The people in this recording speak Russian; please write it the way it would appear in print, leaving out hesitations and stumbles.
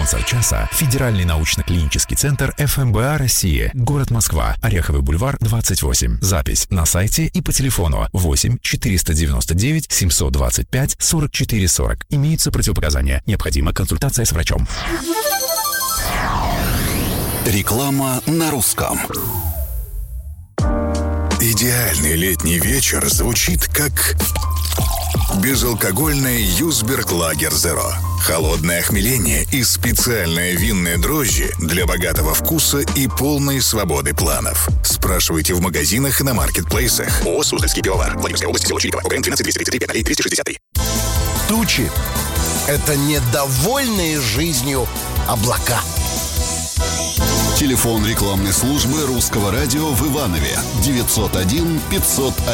Спонсор часа – Федеральный научно-клинический центр ФМБА России. Город Москва. Ореховый бульвар, 28. Запись на сайте и по телефону 8 499 725 44 40. Имеются противопоказания. Необходима консультация с врачом. Реклама на русском. Идеальный летний вечер звучит как безалкогольный Юсберг Лагер Зеро. Холодное охмеление и специальные винные дрожжи для богатого вкуса и полной свободы планов. Спрашивайте в магазинах и на маркетплейсах. ООО «Суздальский пивовар». Владимирская область, село Чирикова. ОГРН 12 233 5 263. Тучи – это недовольные жизнью облака. Телефон рекламной службы Русского радио в Иванове 901 501